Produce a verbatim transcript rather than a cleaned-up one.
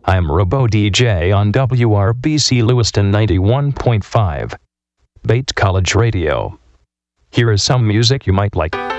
I'm Robo D J on W R B C Lewiston ninety-one point five. Bait College Radio. Here is some music you might like.